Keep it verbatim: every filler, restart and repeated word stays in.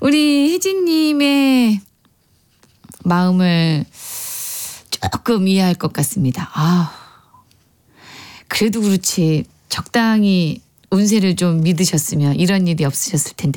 우리 혜진님의 마음을 조금 이해할 것 같습니다. 아, 그래도 그렇지 적당히 운세를 좀 믿으셨으면 이런 일이 없으셨을 텐데.